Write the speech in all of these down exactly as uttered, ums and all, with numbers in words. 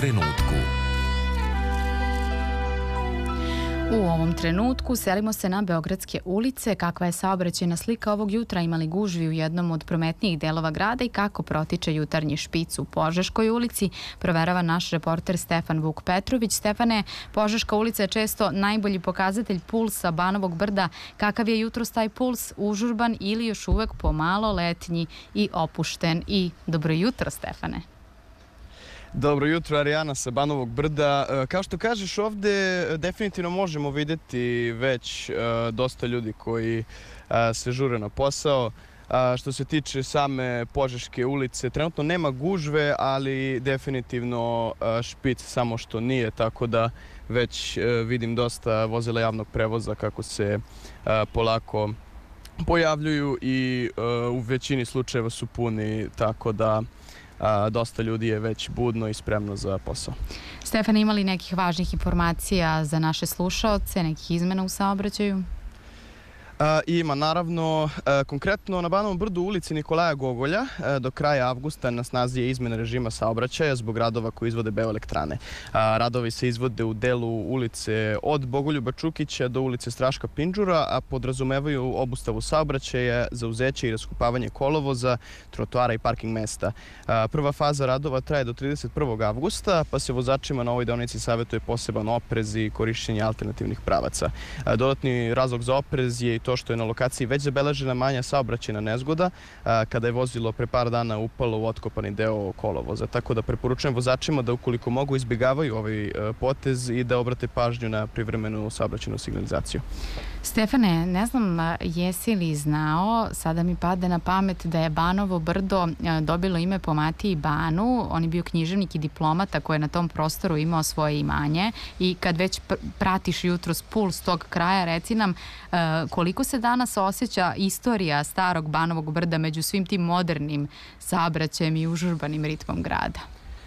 trenutku. U ovom trenutku selimo se na Beogradske ulice. Kakva je saobraćajna slika ovog jutra? Ima li gužvi u jednom od prometnijih delova grada i kako protiče jutarnji špic u Požeškoj ulici? Proverava naš reporter Stefan Vuk Petrović. Stefane, Požeška ulica je često najbolji pokazatelj pulsa Banovog brda. Kakav je jutros taj puls? Užurban ili još uvek pomalo letnji i opušten? I dobro jutro, Stefane. Dobro jutro, Arijana sa Banovog brda. Kao što kažeš, ovde definitivno možemo vidjeti već dosta ljudi koji se žure na posao. Što se tiče same Požeške ulice, trenutno nema gužve, ali definitivno špic samo što nije, tako da već vidim dosta vozila javnog prevoza kako se polako pojavljuju i u većini slučajeva su puni, tako da A, dosta ljudi je već budno i spremno za posao. Stefan, ima li nekih važnih informacija za naše slušaoce, nekih izmena u saobraćaju? A, ima, naravno. A, konkretno na Banovom brdu u ulici Nikolaja Gogolja a, do kraja avgusta na snazi je izmena režima saobraćaja zbog radova koji izvode Beoelektrane. A, radovi se izvode u delu ulice od Bogoljuba Čukića do ulice Straška Pindžura, a podrazumevaju obustavu saobraćaja, zauzeće i raskopavanje kolovoza, trotoara i parking mesta. A, prva faza radova traje do trideset prvog avgusta, pa se vozačima na ovoj deonici savjetuje poseban oprez i korišćenje alternativnih pravaca. A, dodatni razlog za oprez je i to što je na lokaciji već zabeležena manja saobraćajna nezgoda kada je vozilo pre par dana upalo u otkopani deo kolovoza. Tako da preporučujem vozačima da ukoliko mogu izbjegavaju ovaj potez i da obrate pažnju na privremenu saobraćajnu signalizaciju. Stefane, ne znam jesi li znao, sada mi pade na pamet da je Banovo brdo dobilo ime po Matiji Banu. On je bio književnik i diplomata koji je na tom prostoru imao svoje imanje i kad već pratiš jutros puls tog kraja, reci nam koliko se danas osjeća istorija starog Banovog brda među svim tim modernim saobraćajem i užurbanim ritmom grada?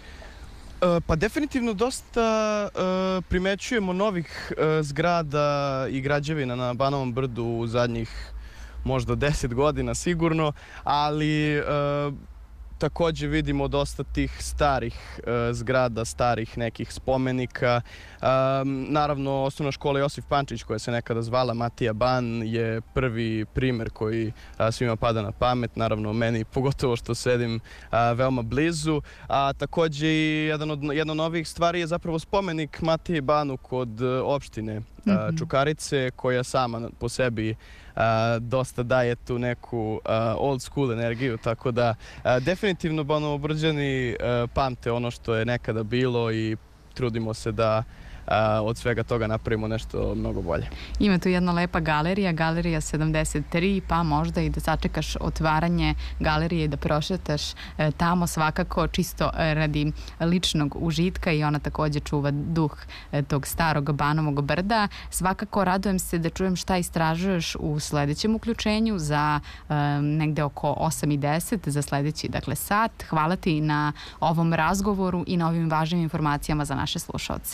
Pa definitivno dosta primećujemo novih zgrada i građevina na Banovom brdu u zadnjih možda deset godina sigurno, ali također vidimo dosta tih starih zgrada, starih nekih spomenika. Naravno, osnovna škola Josif Pančić, koja se nekada zvala Matija Ban, je prvi primer koji svima pada na pamet. Naravno, meni pogotovo što sedim veoma blizu. A također i jedna od novih stvari je zapravo spomenik Matiji Banu kod opštine Čukarice, koja sama po sebi dosta daje tu neku old school energiju, tako da definitivno Banovobrđani pamte ono što je nekada bilo i trudimo se da od svega toga napravimo nešto mnogo bolje. Ima tu jedna lepa galerija, galerija sedamdeset tri, pa možda i da sačekaš otvaranje galerije i da prošetaš tamo, svakako čisto radi ličnog užitka i ona također čuva duh tog starog Banovog brda. Svakako radujem se da čujem šta istražuješ u sledećem uključenju za negde oko osam i deset za sledeći dakle sat. Hvala ti na ovom razgovoru i na ovim važnim informacijama za naše slušaoce.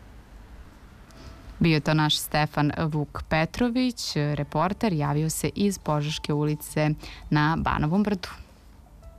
Bio je to naš Stefan Vuk Petrović, reporter, javio se iz Požeške ulice na Banovom brdu.